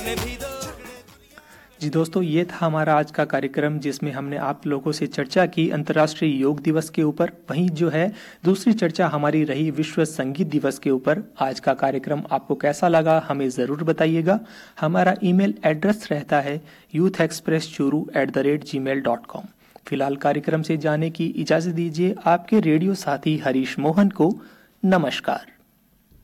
जी दोस्तों, ये था हमारा आज का कार्यक्रम जिसमें हमने आप लोगों से चर्चा की अंतर्राष्ट्रीय योग दिवस के ऊपर। वहीं जो है दूसरी चर्चा हमारी रही विश्व संगीत दिवस के ऊपर। आज का कार्यक्रम आपको कैसा लगा हमें ज़रूर बताइएगा। हमारा ईमेल एड्रेस रहता है youthexpresschuru@gmail.com। फिलहाल कार्यक्रम से जाने की इजाज़त दीजिए आपके रेडियो साथी हरीश मोहन को। नमस्कार।